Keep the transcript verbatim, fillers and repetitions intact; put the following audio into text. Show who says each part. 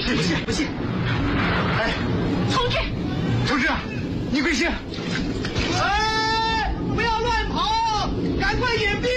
Speaker 1: 不信不信。哎，
Speaker 2: 同志，
Speaker 1: 同志，你贵姓？
Speaker 3: 哎，不要乱跑，赶快隐蔽。